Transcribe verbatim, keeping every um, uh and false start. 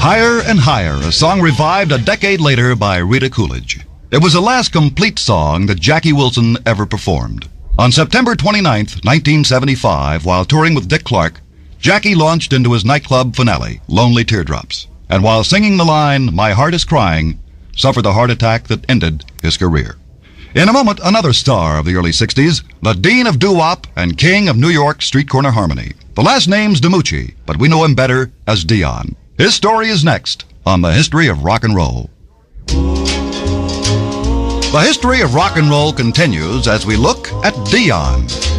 Higher and Higher, a song revived a decade later by Rita Coolidge. It was the last complete song that Jackie Wilson ever performed. On September twenty-ninth, nineteen seventy-five, while touring with Dick Clark, Jackie launched into his nightclub finale, Lonely Teardrops, and while singing the line, "My Heart is Crying," suffered a heart attack that ended his career. In a moment, another star of the early sixties, the dean of doo-wop and king of New York street corner harmony. The last name's DiMucci, but we know him better as Dion. His story is next on The History of Rock and Roll. The history of rock and roll continues as we look at Dion.